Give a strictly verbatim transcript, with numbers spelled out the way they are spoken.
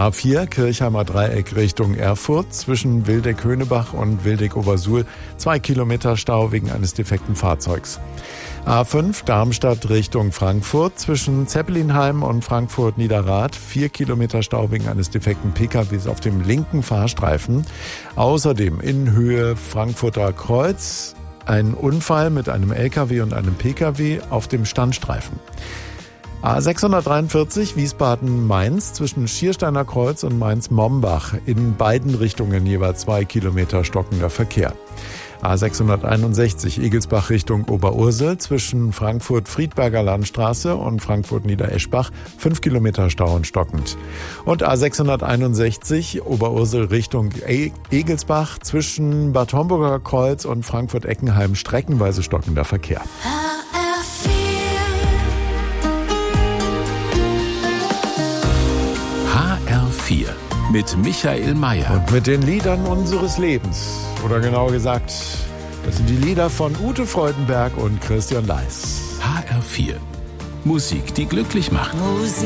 A vier Kirchheimer Dreieck Richtung Erfurt zwischen Wildeck-Höhnebach und Wildeck-Obersuhl. Zwei Kilometer Stau wegen eines defekten Fahrzeugs. A fünf Darmstadt Richtung Frankfurt zwischen Zeppelinheim und Frankfurt-Niederrad. Vier Kilometer Stau wegen eines defekten P K Ws auf dem linken Fahrstreifen. Außerdem in Höhe Frankfurter Kreuz ein Unfall mit einem L K W und einem P K W auf dem Standstreifen. A sechshundertdreiundvierzig Wiesbaden-Mainz zwischen Schiersteiner Kreuz und Mainz-Mombach. In beiden Richtungen jeweils zwei Kilometer stockender Verkehr. A sechshunderteinundsechzig Egelsbach Richtung Oberursel zwischen Frankfurt-Friedberger Landstraße und Frankfurt-Niedereschbach. Fünf Kilometer Stau und stockend. Und A sechshunderteinundsechzig Oberursel Richtung e- Egelsbach zwischen Bad Homburger Kreuz und Frankfurt-Eckenheim. Streckenweise stockender Verkehr. H R vier mit Michael Mayer. Und mit den Liedern unseres Lebens. Oder genauer gesagt, das sind die Lieder von Ute Freudenberg und Christian Leis. H R vier. Musik, die glücklich macht. Musik.